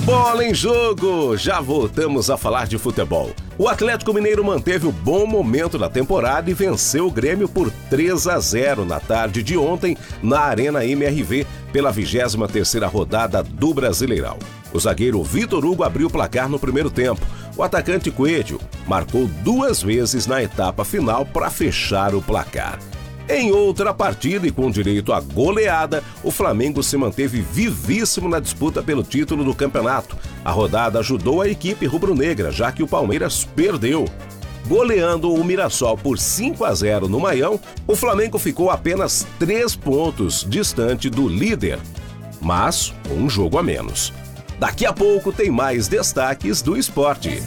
Bola em jogo! Já voltamos a falar de futebol. O Atlético Mineiro manteve o bom momento da temporada e venceu o Grêmio por 3-0 na tarde de ontem na Arena MRV pela 23ª rodada do Brasileirão. O zagueiro Vitor Hugo abriu o placar no primeiro tempo. O atacante Coelho marcou 2 vezes na etapa final para fechar o placar. Em outra partida e com direito à goleada, o Flamengo se manteve vivíssimo na disputa pelo título do campeonato. A rodada ajudou a equipe rubro-negra, já que o Palmeiras perdeu. Goleando o Mirassol por 5-0 no Maião, o Flamengo ficou apenas 3 pontos distante do líder, mas com um jogo a menos. Daqui a pouco tem mais destaques do esporte.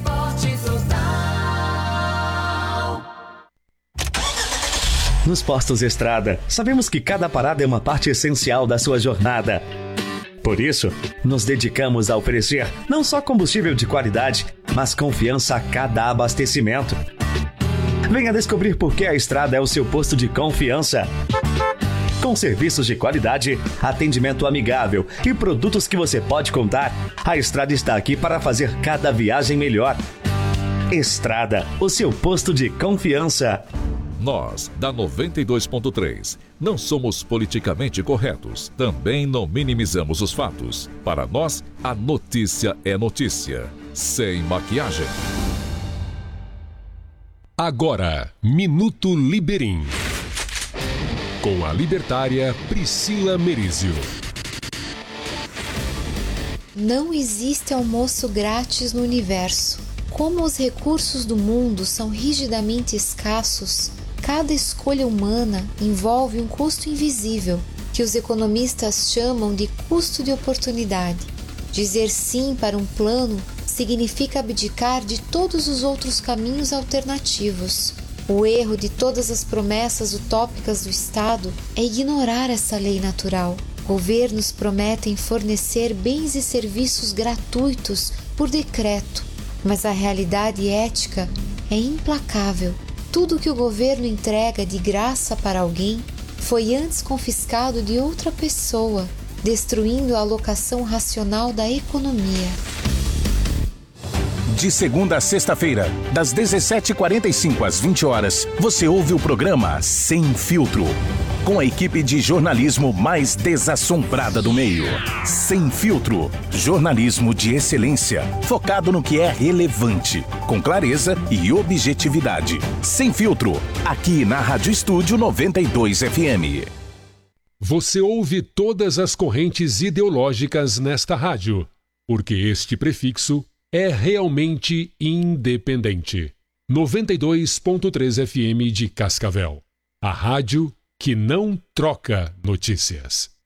Nos Postos Estrada, sabemos que cada parada é uma parte essencial da sua jornada. Por isso, nos dedicamos a oferecer não só combustível de qualidade, mas confiança a cada abastecimento. Venha descobrir por que a Estrada é o seu posto de confiança. Com serviços de qualidade, atendimento amigável e produtos que você pode contar, a Estrada está aqui para fazer cada viagem melhor. Estrada, o seu posto de confiança. Nós, da 92.3, não somos politicamente corretos. Também não minimizamos os fatos. Para nós, a notícia é notícia. Sem maquiagem. Agora, Minuto Liberim. Com a libertária Priscila Merizio. Não existe almoço grátis no universo. Como os recursos do mundo são rigidamente escassos, cada escolha humana envolve um custo invisível, que os economistas chamam de custo de oportunidade. Dizer sim para um plano significa abdicar de todos os outros caminhos alternativos. O erro de todas as promessas utópicas do Estado é ignorar essa lei natural. Governos prometem fornecer bens e serviços gratuitos por decreto, mas a realidade ética é implacável. Tudo que o governo entrega de graça para alguém foi antes confiscado de outra pessoa, destruindo a alocação racional da economia. De segunda a sexta-feira, das 17h45 às 20 horas, você ouve o programa Sem Filtro, com a equipe de jornalismo mais desassombrada do meio. Sem Filtro, jornalismo de excelência, focado no que é relevante, com clareza e objetividade. Sem Filtro, aqui na Rádio Estúdio 92 FM. Você ouve todas as correntes ideológicas nesta rádio, porque este prefixo é realmente independente. 92.3 FM de Cascavel. A rádio que não troca notícias.